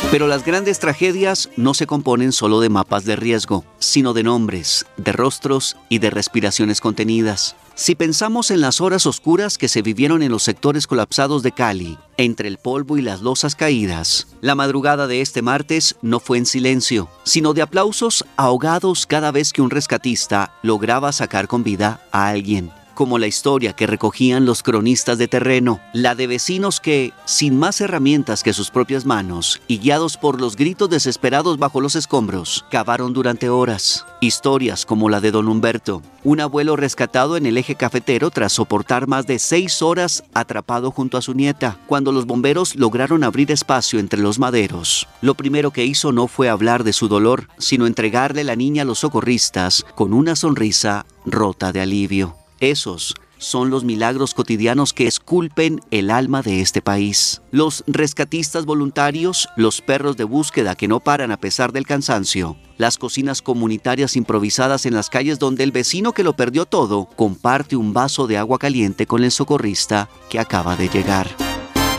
Pero las grandes tragedias no se componen solo de mapas de riesgo, sino de nombres, de rostros y de respiraciones contenidas. Si pensamos en las horas oscuras que se vivieron en los sectores colapsados de Cali, entre el polvo y las losas caídas, la madrugada de este martes no fue en silencio, sino de aplausos ahogados cada vez que un rescatista lograba sacar con vida a alguien. Como la historia que recogían los cronistas de terreno, la de vecinos que, sin más herramientas que sus propias manos y guiados por los gritos desesperados bajo los escombros, cavaron durante horas. Historias como la de don Humberto, un abuelo rescatado en el eje cafetero tras soportar más de 6 horas atrapado junto a su nieta, cuando los bomberos lograron abrir espacio entre los maderos. Lo primero que hizo no fue hablar de su dolor, sino entregarle la niña a los socorristas con una sonrisa rota de alivio. Esos son los milagros cotidianos que esculpen el alma de este país. Los rescatistas voluntarios, los perros de búsqueda que no paran a pesar del cansancio, las cocinas comunitarias improvisadas en las calles donde el vecino que lo perdió todo comparte un vaso de agua caliente con el socorrista que acaba de llegar.